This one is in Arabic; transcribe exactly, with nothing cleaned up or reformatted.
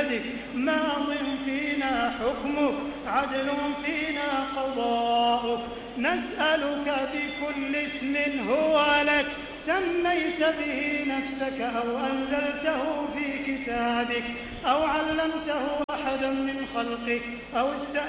بيدك ماض فينا حكمك عدل فينا قضاؤك نسألك بكل اسم هو لك سميت به نفسك أو أنزلته في كتابك أو علمته أحدا من خلقك أو استأثرت